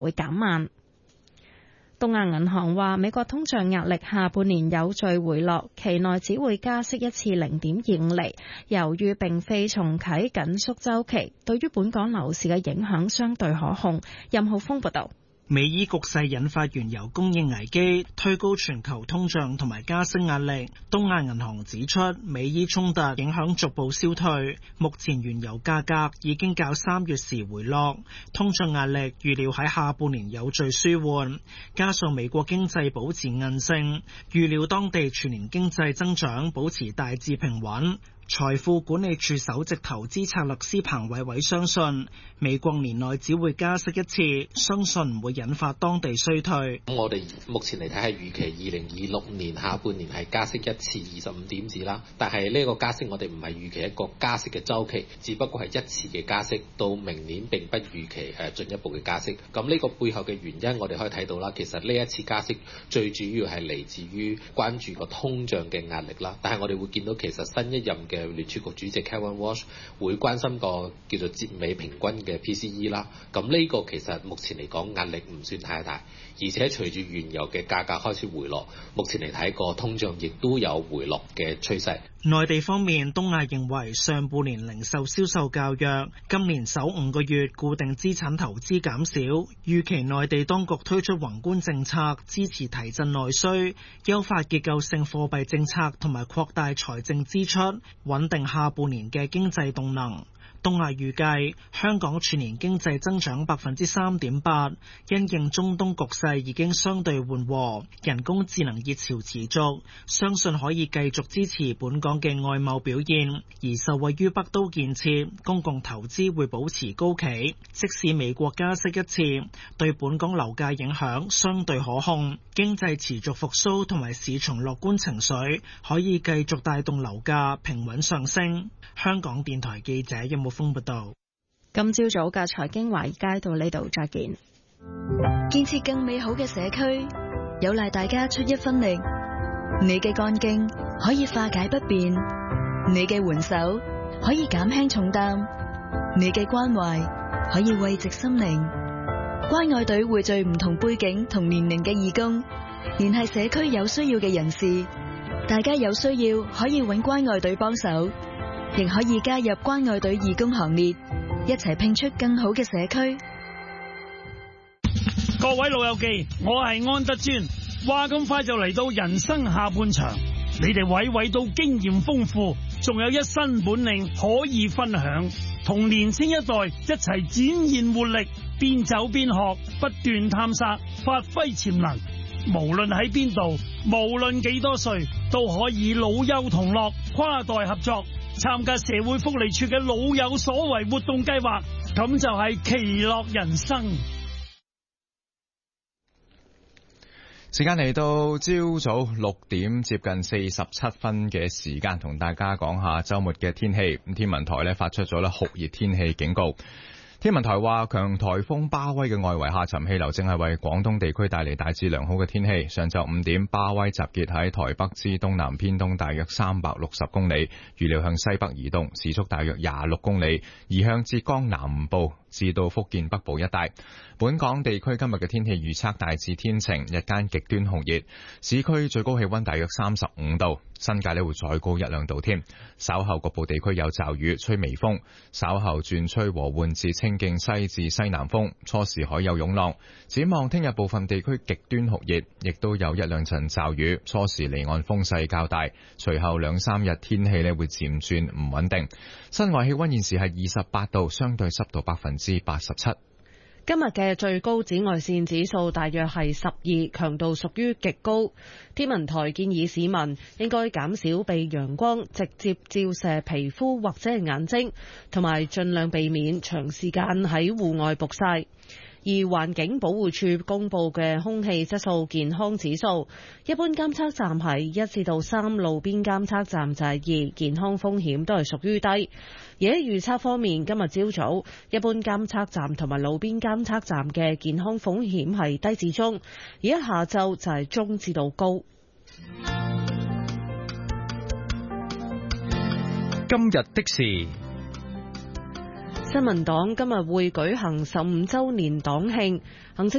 會減慢。東亞銀行話，美國通脹壓力下半年有序回落，期內只會加息一次0.25厘。由於並非重啟緊縮週期，對於本港樓市嘅影響相對可控。任浩峰報導。 美伊局勢引發原油供應危機，推高全球通脹同埋加息壓力。東亞銀行指出，美伊衝突影響逐步消退，目前原油價格已經較3月時回落，通脹壓力預料喺下半年有序舒緩。加上美國經濟保持韌性，預料當地全年經濟增長保持大致平穩。財富管理處首席投資策略師彭偉偉相信，美國年內只會加息一次，相信唔會引發當地衰退。 咁我哋目前嚟睇係預期2026年下半年係加息一次25點子啦，但係呢個加息我哋唔係預期一個加息嘅週期，只不過係一次嘅加息，到明年並不預期進一步嘅加息。咁呢個背後嘅原因我哋可以睇到啦，其實呢一次加息最主要係嚟自於關注個通脹嘅壓力啦，但係我哋會見到其實新一任嘅聯儲局主席 Kevin Walsh 會關心個叫做節美平均嘅 PCE 啦，咁呢個其實目前嚟講壓力唔算太大，而且隨住原油嘅價格開始回落，目前嚟睇個通脹亦都有回落嘅趨勢。 內地方面，東亞認為上半年零售銷售較弱，今年首5個月固定資產投資減少，預期內地當局推出宏觀政策支持提振內需，優化結構性貨幣政策同埋擴大財政支出，穩定下半年嘅經濟動能。東亞預計香港全年經濟增長3.8%，因應中東局勢已經相對緩和，人工智能熱潮持續，相信可以繼續支持本港嘅外貿表現。而受惠於北都建設，公共投資會保持高企，即使美國加息一次，對本港樓價影響相對可控。經濟持續復甦同埋市場樂觀情緒，可以繼續帶動樓價平穩上升。香港電台記者任木峰報道。 今朝早嘅財經華爾街到呢度再見。 建設更美好嘅社區，有賴大家出一分力。你嘅幹勁可以化解不便，你嘅援手可以減輕重擔，你嘅關懷可以慰藉心靈。關愛隊匯聚唔同背景同年齡嘅義工，聯繫社區有需要嘅人士。大家有需要可以揾關愛隊幫手，亦可以加入關愛隊義工行列，一齊拼出更好嘅社區。 各位老友記，我係安德尊。話咁快就嚟到人生下半場，你哋位位都經驗豐富，仲有一身本領可以分享，同年輕一代一齊展現活力，邊走邊學，不斷探索，發揮潛能。無論喺邊度，無論幾多歲，都可以老幼同樂，跨代合作，參加社會福利處嘅老有所為活動計劃，咁就係其樂人生。 時間嚟到朝早6點接近47分嘅時間，同大家講下周末嘅天氣。咁天文台呢發出咗酷熱天氣警告。天文台話，強颱風巴威嘅外圍下沉氣流正係為廣東地區帶嚟大致良好嘅天氣。上晝5點，巴威集結喺台北之東南偏東大約360公里，預料向西北移動，時速大約26公里，移向浙江南部至到福建北部一帶。本港地區今日嘅天氣預測大致天晴，日間極端酷熱，市區最高氣溫大約35度，新界呢會再高1-2度添。稍後局部地區有驟雨，吹微風，稍後轉吹和緩至清勁西至西南風，初時海有湧浪。展望聽日部分地區極端酷熱，亦都有1-2陣驟雨，初時離岸風勢較大。隨後2-3日天氣呢會漸轉唔穩定。室外氣溫現時係28度，相對濕度87%。 今日嘅最高紫外線指數大約係12，強度屬於極高。天文台建議市民應該減少被陽光直接照射皮膚或者係眼睛，同埋盡量避免長時間喺戶外曝曬。而環境保護署公布嘅空氣質素健康指數，一般監測站係1至3，路邊監測站就係2，健康風險都係屬於低。而喺預測方面，今日朝早一般監測站同埋路邊監測站嘅健康風險係低至中，而喺下晝就係中至到高。 今日的事。 新民黨今日會舉行15週年黨慶，行政